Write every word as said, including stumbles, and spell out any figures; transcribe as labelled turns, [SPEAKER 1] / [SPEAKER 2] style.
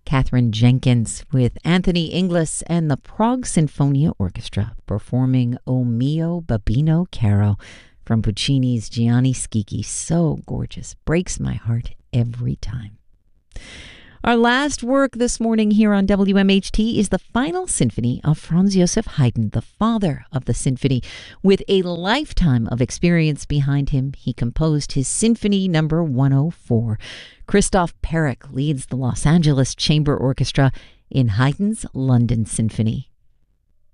[SPEAKER 1] Katherine Jenkins with Anthony Inglis and the Prague Sinfonia Orchestra performing O mio babbino caro from Puccini's Gianni Schicchi. So gorgeous. Breaks my heart every time. Our last work this morning here on W M H T is the Final Symphony of Franz Joseph Haydn, the father of the symphony. With a lifetime of experience behind him, he composed his Symphony Number one oh four. Christoph Perek leads the Los Angeles Chamber Orchestra in Haydn's London Symphony.